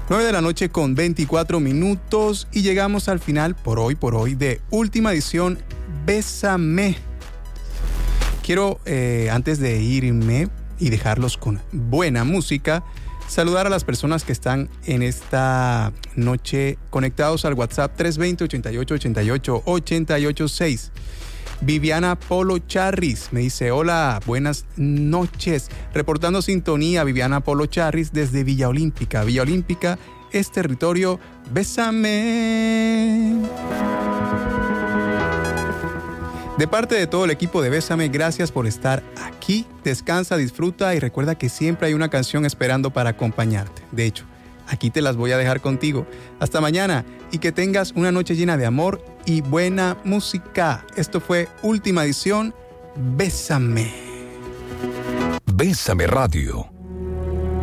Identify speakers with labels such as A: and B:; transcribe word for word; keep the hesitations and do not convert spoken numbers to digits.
A: nueve de la noche con veinticuatro minutos y llegamos al final por hoy, por hoy de última edición Bésame. Quiero, eh, antes de irme y dejarlos con buena música, saludar a las personas que están en esta noche conectados al WhatsApp tres dos cero, ochenta y ocho, ochenta y ocho, ochenta y ocho seis. Viviana Polo Charris me dice: hola, buenas noches. Reportando sintonía, Viviana Polo Charris desde Villa Olímpica. Villa Olímpica es territorio. Bésame. De parte de todo el equipo de Bésame, gracias por estar aquí. Descansa, disfruta y recuerda que siempre hay una canción esperando para acompañarte. De hecho, aquí te las voy a dejar contigo. Hasta mañana y que tengas una noche llena de amor y buena música. Esto fue última edición Bésame.
B: Bésame Radio.